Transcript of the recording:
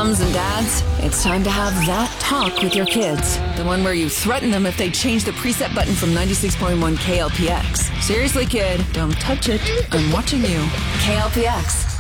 Moms and dads, it's time to have that talk with your kids. The one where you threaten them if they change the preset button from 96.1 KLPX. Seriously, kid, don't touch it. I'm watching you. KLPX.